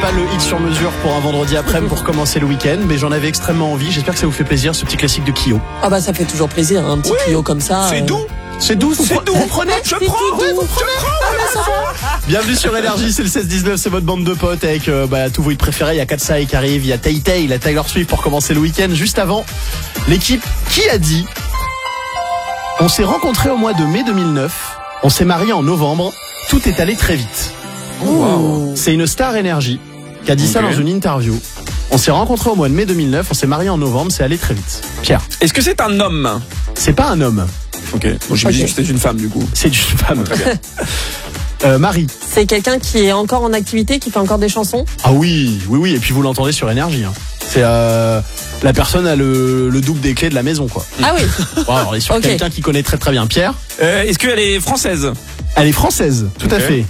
pas le hit sur mesure pour un vendredi après-midi pour commencer le week-end, mais j'en avais extrêmement envie. J'espère que ça vous fait plaisir, ce petit classique de Kyo. Ah bah ça fait toujours plaisir, un petit Kyo comme ça. C'est doux. C'est doux, vous prenez? Je prends. Ouais, vous prenez. Bienvenue sur Énergie, c'est le 16-19, c'est votre bande de potes avec tous vos hits préférés. Il y a Katsai qui arrive, il y a Tay Tay, il y a Taylor Swift pour commencer le week-end. Juste avant, l'équipe qui a dit: on s'est rencontrés au mois de mai 2009, on s'est mariés en novembre, tout est allé très vite. Wow. C'est une star Énergie qui a dit ça dans une interview. On s'est rencontrés au mois de mai 2009, on s'est mariés en novembre, c'est allé très vite. Pierre. Est-ce que c'est un homme? C'est pas un homme. Ok. Bon, j'imagine que c'était une femme du coup. C'est une femme. Très bien. Marie. C'est quelqu'un qui est encore en activité, qui fait encore des chansons? Ah oui, et puis vous l'entendez sur Énergie. Hein. C'est la personne a le double des clés de la maison, quoi. Ah oui. Bon, alors, on est sur quelqu'un qui connaît très très bien. Pierre. Est-ce qu'elle est française? Elle est française, tout à fait.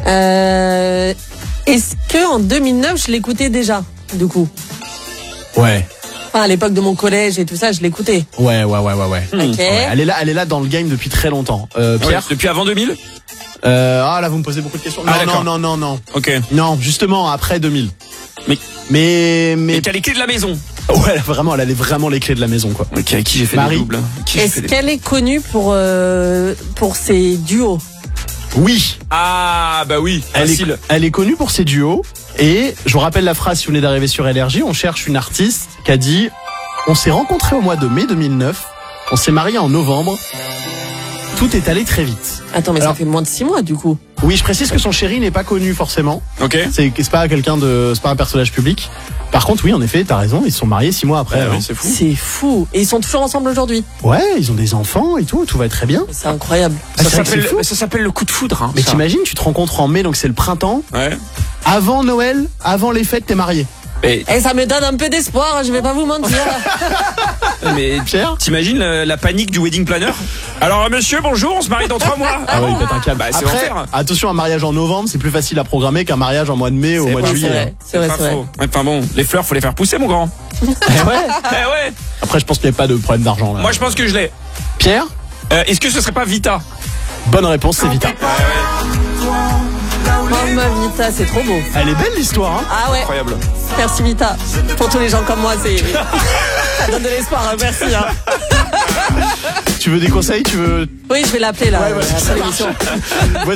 Est-ce que en 2009 je l'écoutais déjà, du coup? Ouais. Enfin, à l'époque de mon collège et tout ça, je l'écoutais. Ouais. Ok. Ouais, elle est là dans le game depuis très longtemps. Pierre. Ouais, depuis avant 2000? Là vous me posez beaucoup de questions. Non. Ok. Non, justement après 2000. Mais t'as les clés de la maison. Ouais, vraiment, elle avait vraiment les clés de la maison, quoi. Ok, avec qui j'ai fait Marie. des doubles. Est-ce qu'elle est connue pour ses duos? Oui. Ah bah oui, facile. Elle est connue pour ses duos. Et je vous rappelle la phrase si vous venez d'arriver sur Énergie, on cherche une artiste qui a dit: on s'est rencontrés au mois de mai 2009, on s'est mariés en novembre, tout est allé très vite. Attends, mais ça fait moins de 6 mois du coup. Oui, je précise que son chéri n'est pas connu forcément. Ok. C'est pas c'est pas un personnage public. Par contre, oui, en effet, t'as raison, ils se sont mariés 6 mois après. Oui, c'est fou. C'est fou. Et ils sont toujours ensemble aujourd'hui. Ouais, ils ont des enfants et tout va très bien. C'est incroyable. Ça s'appelle le coup de foudre. Hein, mais ça. t'imagines, tu te rencontres en mai, donc c'est le printemps. Ouais. Avant Noël, avant les fêtes, t'es marié. Mais ça me donne un peu d'espoir, je vais pas vous mentir. Mais Pierre, t'imagines la panique du wedding planner? Alors monsieur, bonjour, on se marie dans 3 mois. Ah oui, pète un câble. Bah, c'est après, l'enfer. attention, un mariage en novembre, c'est plus facile à programmer qu'un mariage en mois de mai ou au mois de juillet. C'est vrai. Faux. Enfin bon, les fleurs, faut les faire pousser, mon grand. Ouais. Après, je pense qu'il n'y a pas de problème d'argent là. Moi, je pense que je l'ai. Pierre, Est-ce que ce serait pas Vita? bonne réponse, c'est Vita. Mamma Vita, c'est trop beau. Elle est belle l'histoire, hein. Ah ouais. Incroyable. Merci Vita. Pour tous les gens comme moi, ça donne de l'espoir. Hein. Merci. Hein. Tu veux des conseils? Tu veux... Oui, je vais l'appeler là. Ouais, après l'émission.